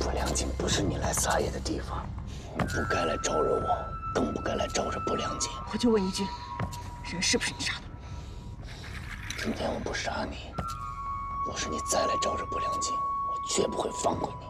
不良井不是你来撒野的地方，你不该来招惹我，更不该来招惹不良井。 我就问一句，人是不是你杀的？ 今天我不杀你，若是你再来招惹不良井，我绝不会放过你。